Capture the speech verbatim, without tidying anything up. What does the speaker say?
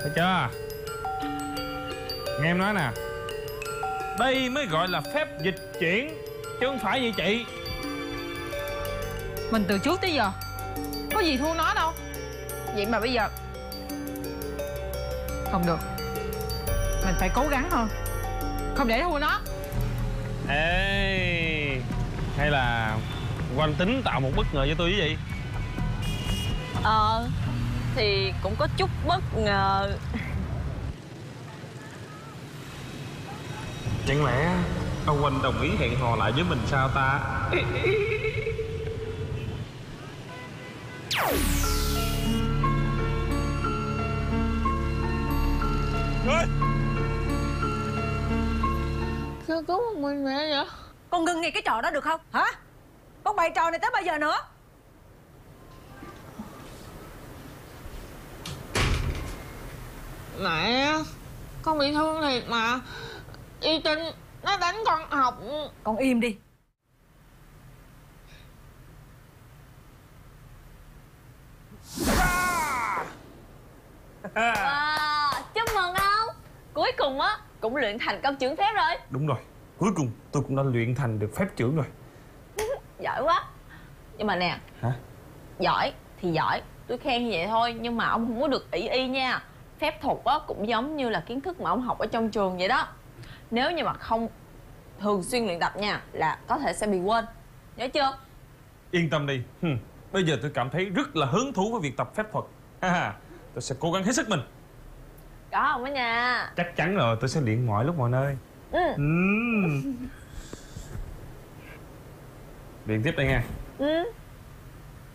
Thấy chưa? Nghe em nói nè, đây mới gọi là phép dịch chuyển, chứ không phải vậy chị. Mình từ trước tới giờ có gì thua nó đâu. Vậy mà bây giờ không được. Mình phải cố gắng hơn, không để thua nó. Ê, hay là Quanh tính tạo một bất ngờ cho tôi với gì? Ờ Thì cũng có chút bất ngờ. Chẳng lẽ ông Quanh đồng ý hẹn hò lại với mình sao ta? Ơi! Sao có một mình mẹ vậy? Con ngưng nghe cái trò đó được không hả? Con bày trò này tới bao giờ nữa? Mẹ, con bị thương thiệt mà. Y Trinh nó đánh con học. Con im đi. Wow, chúc mừng ông. Cuối cùng á cũng luyện thành công chưởng phép rồi. Đúng rồi, cuối cùng tôi cũng đã luyện thành được phép chưởng rồi. Giỏi quá. Nhưng mà nè. Hả? Giỏi thì giỏi, tôi khen như vậy thôi. Nhưng mà ông không có được ỷ y nha. Phép thuật á cũng giống như là kiến thức mà ông học ở trong trường vậy đó. Nếu như mà không thường xuyên luyện tập nha là có thể sẽ bị quên. Nhớ chưa? Yên tâm đi. Hừm. Bây giờ tôi cảm thấy rất là hứng thú với việc tập phép thuật. Tôi sẽ cố gắng hết sức mình. Có không đó nha. Chắc chắn rồi, tôi sẽ luyện mọi lúc mọi nơi. Ừ. Uhm. Luyện tiếp đây nha. Ừ.